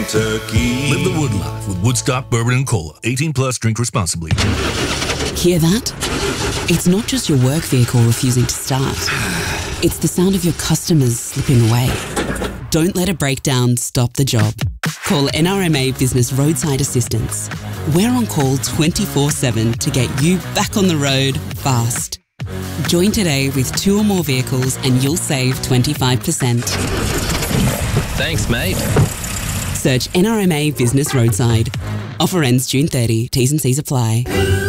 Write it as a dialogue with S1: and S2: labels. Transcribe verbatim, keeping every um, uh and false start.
S1: Kentucky.
S2: Live the Wood life with Woodstock Bourbon and Cola. eighteen plus, drink responsibly.
S3: Hear that? It's not just your work vehicle refusing to start. It's the sound of your customers slipping away. Don't let a breakdown stop the job. Call N R M A Business Roadside Assistance. We're on call twenty-four seven to get you back on the road fast. Join today with two or more vehicles and you'll save twenty-five percent.
S4: Thanks, mate.
S3: Search N R M A Business Roadside. Offer ends June thirtieth. T's and C's apply.